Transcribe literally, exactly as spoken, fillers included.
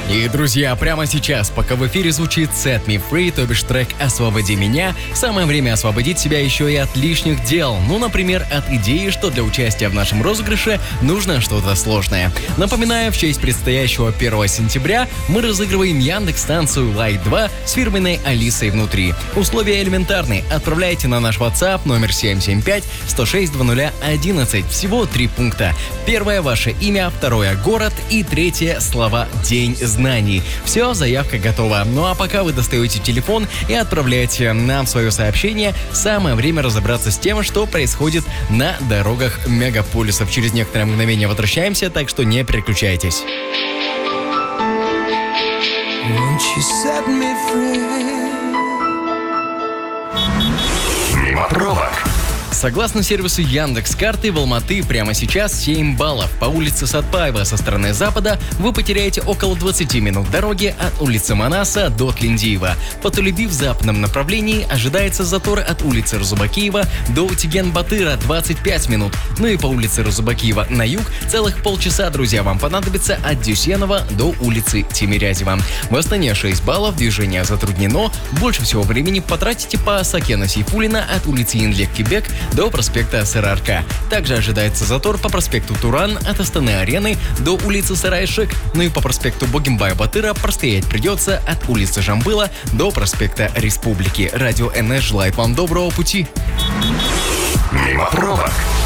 И, друзья, прямо сейчас, пока в эфире звучит Set Me Free, то бишь трек «Освободи меня», самое время освободить себя еще и от лишних дел. Ну, например, от идеи, что для участия в нашем розыгрыше нужно что-то сложное. Напоминаю, в честь предстоящего первого сентября мы разыгрываем Яндекс-станцию Лайт два с фирменной Алисой внутри. Условия элементарны. Отправляйте на наш WhatsApp номер семь семь пять сто шесть двадцать одиннадцать. Всего три пункта. Первое — ваше имя, второе — город и третье — слова «День знаний». Все, заявка готова. Ну а пока вы достаете телефон и отправляете нам свое сообщение, самое время разобраться с тем, что происходит на дорогах мегаполисов. Через некоторое мгновение возвращаемся, так что не переключайтесь. Мимо пробок. Согласно сервису Яндекс.Карты, в Алматы прямо сейчас семь баллов. По улице Сатпаева со стороны запада вы потеряете около двадцать минут дороги от улицы Манаса до Тлиндиева. По Толеби в западном направлении ожидается затор от улицы Разубакиева до Утиген-Батыра двадцать пять минут. Ну и по улице Разубакиева на юг целых полчаса, друзья, вам понадобится от Дюсенова до улицы Тимирязева. В Астане шесть баллов, движение затруднено. Больше всего времени потратите по Сакена Сейфуллина от улицы Инлек-Кебек до проспекта СРРК. Также ожидается затор по проспекту Туран от Астаны-Арены до улицы Сарайшек, ну и по проспекту Богембая-Батыра простоять придется от улицы Жамбыла до проспекта Республики. Радио эн эс желает вам доброго пути. Мимо пробок.